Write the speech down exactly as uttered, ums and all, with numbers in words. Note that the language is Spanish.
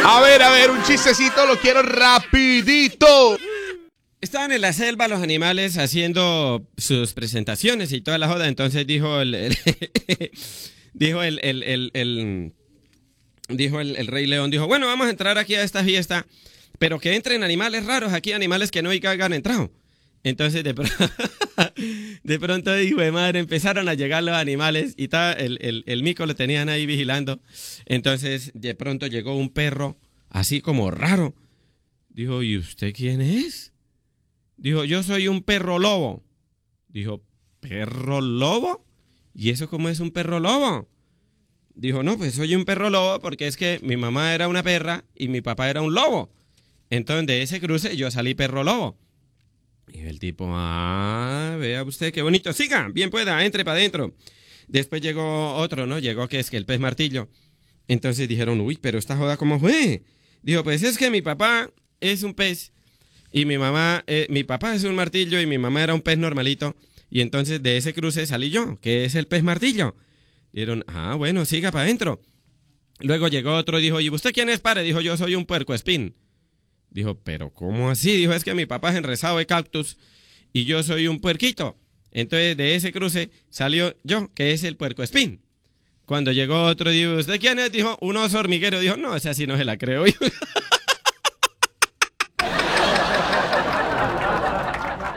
A ver, a ver, un chistecito, lo quiero rapidito. Estaban en la selva los animales haciendo sus presentaciones y toda la joda. Entonces dijo el, el dijo el, el, el, el dijo el, el Rey León, dijo, bueno, vamos a entrar aquí a esta fiesta, pero que entren animales raros aquí, animales que no hayan entrado. Entonces de, pronto, de pronto, hijo de madre, empezaron a llegar los animales y ta, el, el, el mico lo tenían ahí vigilando. Entonces de pronto llegó un perro así como raro. Dijo, ¿y usted quién es? Dijo, yo soy un perro lobo. Dijo, ¿perro lobo? ¿Y eso cómo es un perro lobo? Dijo, no, pues soy un perro lobo porque es que mi mamá era una perra y mi papá era un lobo. Entonces de ese cruce yo salí perro lobo. Y el tipo, ah, vea usted qué bonito, siga, bien pueda, entre para adentro. Después llegó otro, ¿no? Llegó que es que el pez martillo. Entonces dijeron, uy, pero esta joda, ¿cómo fue? Dijo, pues es que mi papá es un pez y mi mamá, eh, mi papá es un martillo y mi mamá era un pez normalito. Y entonces de ese cruce salí yo, que es el pez martillo. Dijeron, ah, bueno, siga para adentro. Luego llegó otro y dijo, ¿y usted quién es, padre? Dijo, yo soy un puercoespín. Dijo, ¿pero cómo así? Dijo, es que mi papá es enrezado de cactus y yo soy un puerquito. Entonces de ese cruce salió yo, que es el puercoespín. Cuando llegó otro, dijo, ¿usted quién es? Dijo, un oso hormiguero. Dijo, no, esa sí no se la creo.